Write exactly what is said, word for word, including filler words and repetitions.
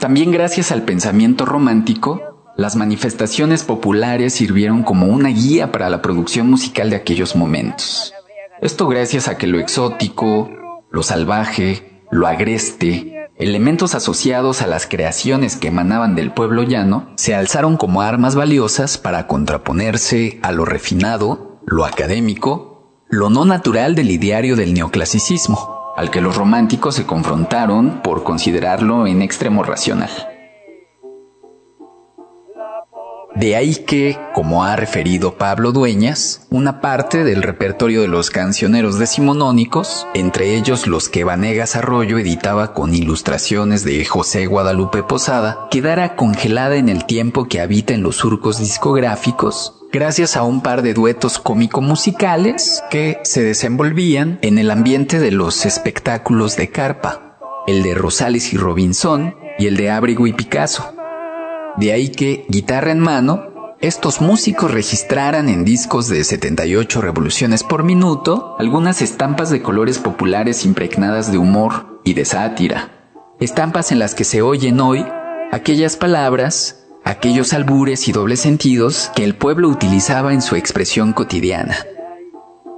También gracias al pensamiento romántico, las manifestaciones populares sirvieron como una guía para la producción musical de aquellos momentos. Esto gracias a que lo exótico, lo salvaje, lo agreste, elementos asociados a las creaciones que emanaban del pueblo llano, se alzaron como armas valiosas para contraponerse a lo refinado, lo académico, lo no natural del ideario del neoclasicismo, al que los románticos se confrontaron por considerarlo en extremo racional. De ahí que, como ha referido Pablo Dueñas, una parte del repertorio de los cancioneros decimonónicos, entre ellos los que Vanegas Arroyo editaba con ilustraciones de José Guadalupe Posada, quedara congelada en el tiempo que habita en los surcos discográficos, gracias a un par de duetos cómico-musicales que se desenvolvían en el ambiente de los espectáculos de carpa, el de Rosales y Robinson y el de Ábrego y Picasso. De ahí que, guitarra en mano, estos músicos registraran en discos de setenta y ocho revoluciones por minuto algunas estampas de colores populares impregnadas de humor y de sátira. Estampas en las que se oyen hoy aquellas palabras, aquellos albures y dobles sentidos que el pueblo utilizaba en su expresión cotidiana.